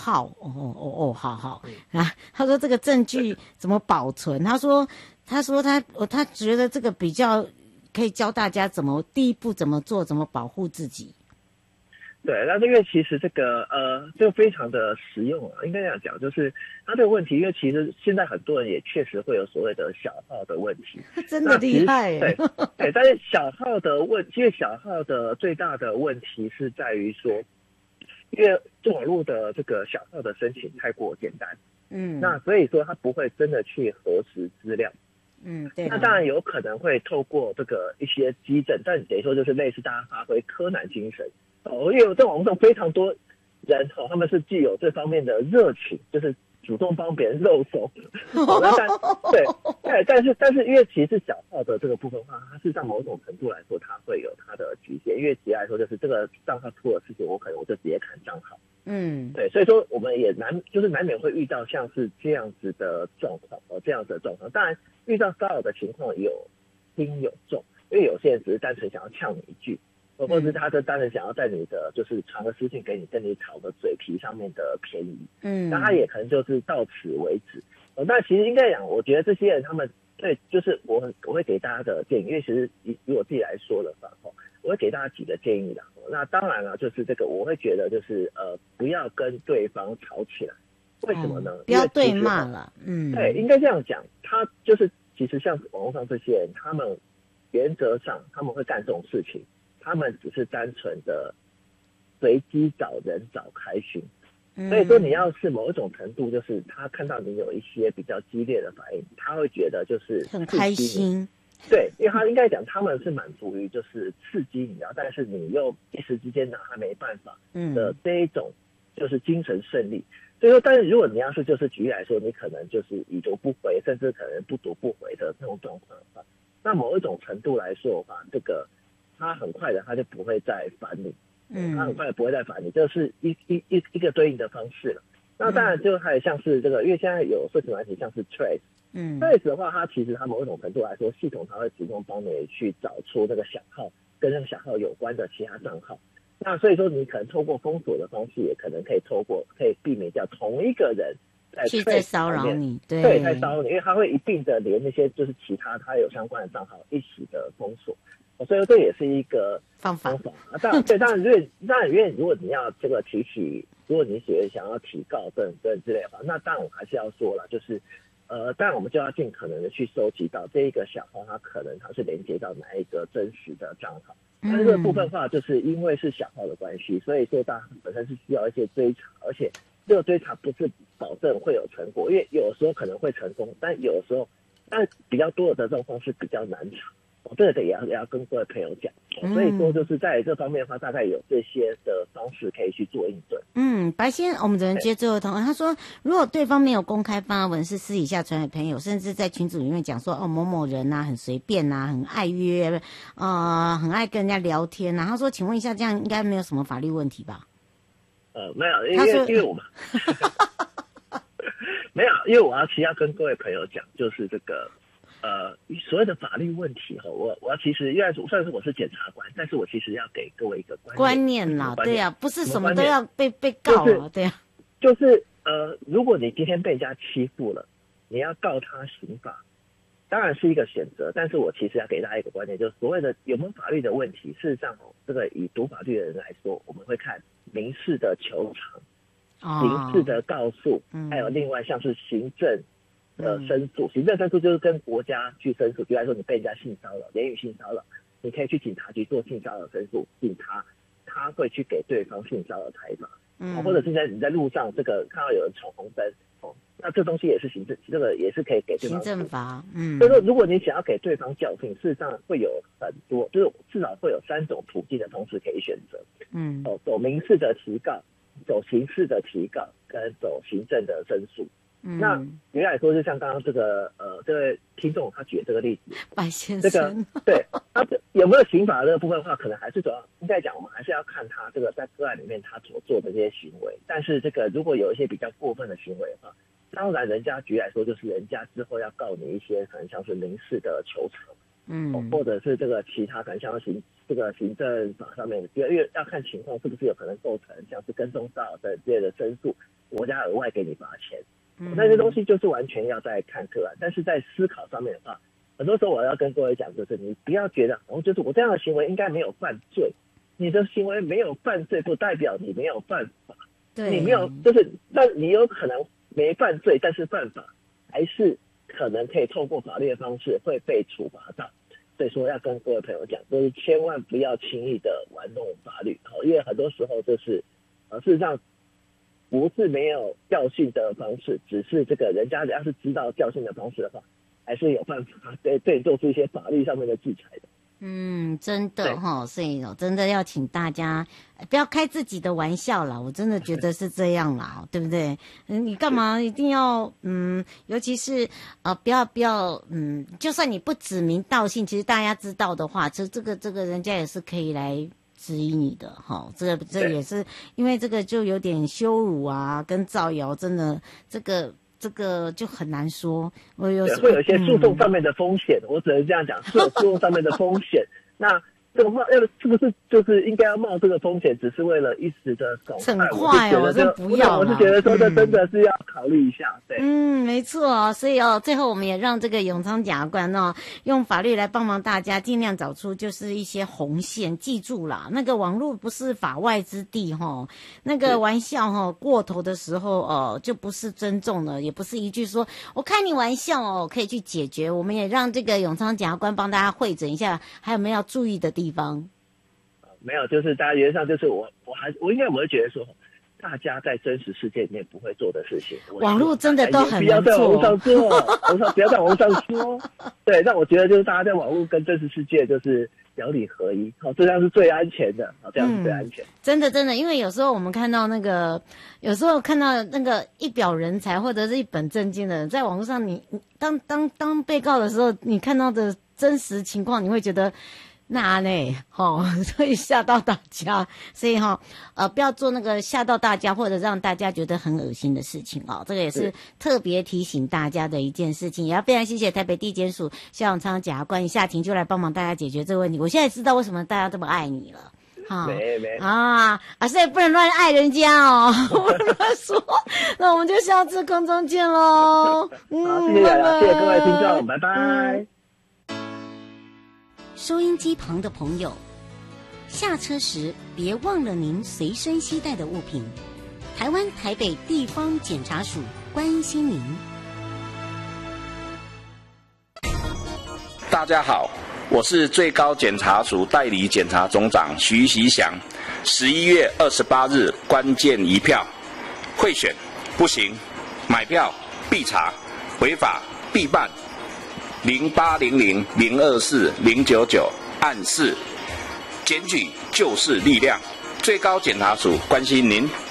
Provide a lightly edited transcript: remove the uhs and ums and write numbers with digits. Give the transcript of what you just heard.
好，好好啊。他说这个证据怎么保存？他说他觉得这个比较可以教大家第一步怎么做，怎么保护自己。 对，那因为其实这个就非常的实用啊，应该这样讲，就是他这个问题，因为其实现在很多人也确实会有所谓的小号的问题， 真的厉害耶。 对，但是小号因为小号的最大的问题是在于说，因为网络的这个小号的申请太过简单，那所以说他不会真的去核实资料。 对。 那当然有可能会透过这个一些基证，但等于说就是类似大家发挥柯南精神。因为在网络上非常多人他们是具有这方面的热情，就是主动帮别人露手。但是因为其实小号的这个部分的话，它是在某种程度来说，它会有它的局限。因为直接来说，就是这个账号出了事情，我可能就直接砍账号。对，所以说我们也难免会遇到像是这样子的状况，这样子的状况。当然，遇到骚扰的情况有轻有重，因为有些人只是单纯想要呛你一句。或者是他单纯想要在你的就是传个私信给你，跟你讨个嘴皮上面的便宜，那他也可能就是到此为止。那其实应该讲，我觉得这些人他们对，就是我会给大家的建议，因为其实以我自己来说的话，我会给大家几个建议啦。那当然了，就是这个我会觉得就是不要跟对方吵起来，为什么呢？ 不要对骂了。 对，应该这样讲，他就是其实像网络上这些人，他们原则上他们会干这种事情。他们只是单纯的随机找人找开心，所以说你要是某一种程度，就是他看到你有一些比较激烈的反应，他会觉得就是很开心。 对，因为他应该讲他们是满足于就是刺激你的，但是你又一时之间拿他没办法的这一种就是精神胜利。所以说，但是如果你要是就是举例来说，你可能就是已读不回，甚至可能不读不回的那种状况的话，那某一种程度来说的话，这个他很快的他就不会再烦你，他很快的不会再烦你，这是一个对应的方式了。那当然就还有像是这个，因为现在有社群软体像是 Trace，Trace 的话，它其实它某一种程度来说，系统它会主动帮你去找出这个小号跟那个小号有关的其他账号。那所以说，你可能透过封锁的方式，也可能可以避免掉同一个人在骚扰你， 对，在骚扰你，因为他会一并的连那些就是其他他有相关的账号一起的封锁。所以这也是一个方法啊。当然，因为如果你要这个提取，如果你想要提告等之类的话，那当然我还是要说了，就是当然我们就要尽可能的去收集到这一个小号，它可能它是连接到哪一个真实的账号。但是这个部分的话，就是因为是小号的关系，所以说它本身是需要一些追查，而且这个追查不是保证会有成果，因为有时候可能会成功，但比较多的这种方式比较难查。这个也要跟各位朋友讲，所以说就是在这方面的话，大概有这些的方式可以去做应对。 白先，我们只能接最后一通。他说，如果对方没有公开发文，是私底下传给朋友，甚至在群组里面讲说，某某人啊，很随便啊，很爱约，很爱跟人家聊天啊。他说，请问一下，这样应该没有什么法律问题吧？ 没有，因为我们没有，因为我其实要跟各位朋友讲，就是这个。所谓的法律问题我要其实因为虽然说我是检察官，但是我其实要给各位一个观念啦， 对呀，不是什么都要被告了，对呀， 就是如果你今天被人家欺负了，你要告他刑法，当然是一个选择，但是我其实要给大家一个观念，就是所谓的有没有法律的问题，事实上这个以读法律的人来说，我们会看民事的求偿、刑事的告诉，还有另外像是行政申诉，行政申诉就是跟国家去申诉，比如来说你被人家性骚扰、言语性骚扰，你可以去警察局做性骚扰申诉，警察他会去给对方性骚扰裁罚，或者是你在路上这个看到有人闯红灯，那这东西也是行政，这个也是可以给对方行政罚， 所以说如果你想要给对方教训，事实上会有很多，就是至少会有3种途径的方式可以选择，走民事的提告，走刑事的提告，跟走行政的申诉。那举例来说，就像刚刚这位听众他举的这个例子， 白先生， 对他有没有刑法这个部分的话，可能还是主要应该讲，我们还是要看他这个在个案里面他所做的这些行为。但是这个如果有一些比较过分的行为的话，当然人家举例来说，就是人家之后要告你一些可能像是民事的求偿，或者是这个其他可能像行政法上面，因为要看情况是不是有可能构成像是跟踪骚扰的这类的申诉。 国家额外给你罚钱。那些东西就是完全要再看个案，但是在思考上面的话，很多时候我要跟各位讲，就是你不要觉得，就是我这样的行为应该没有犯罪，你的行为没有犯罪不代表你没有犯法，对，你没有就是那你有可能没犯罪，但是犯法还是可能可以透过法律的方式会被处罚到。所以说要跟各位朋友讲，就是千万不要轻易的玩弄法律，因为很多时候就是事实上不是没有教训的方式，只是这个人家要是知道教训的方式的话，还是有办法对你做出一些法律上面的制裁的。 真的哈，所以真的要请大家不要开自己的玩笑啦，我真的觉得是这样啦，对不对？你干嘛一定要尤其是不要就算你不指名道姓，其实大家知道的话，这个人家也是可以来质疑你的哈，这也是因为这个就有点羞辱啊，跟造谣，真的这个就很难说，会有一些诉讼上面的风险，我只能这样讲，是有诉讼上面的风险。那这个是不是就是应该要冒这个风险，只是为了一时的爽快？ 我真不要。 我是觉得说这真的是要考虑一下，对。 没错，所以最后我们也让这个永昌检察官用法律来帮忙大家，尽量找出就是一些红线，记住啦，那个网络不是法外之地那个玩笑过头的时候就不是尊重了，也不是一句说我开你玩笑可以去解决。我们也让这个永昌检察官帮大家汇诊一下，还有没有要注意的地方？ 没有，就是大家原则上就是我应该我会觉得说，大家在真实世界里面不会做的事情， 网络真的都很难做， 不要在网络上做，不要在网络上说。对，那我觉得就是大家在网络跟真实世界就是表里合一，这样是最安全的，这样是最安全。 真的，因为有时候我们看到那个一表人才或者是一本正经的人，在网络上你当被告的时候，你看到的真实情况，你会觉得。那呢，所以吓到大家，所以不要做那个吓到大家或者让大家觉得很恶心的事情这个也是特别提醒大家的一件事情。也要非常谢谢台北地检署萧永昌检察官一下庭就来帮忙大家解决这个问题。我现在知道为什么大家这么爱你了。所以不能乱爱人家不能乱说。那我们就下次空中见喽。 谢谢各位听众，拜拜。 收音机旁的朋友，下车时别忘了您随身携带的物品。台湾台北地方检察署关心您。 大家好，我是最高检察署代理检察总长徐习祥。11月28日关键一票，贿选不行，买票必查，违法必办。0800-024-099案4，检举就是力量。最高检察署关心您。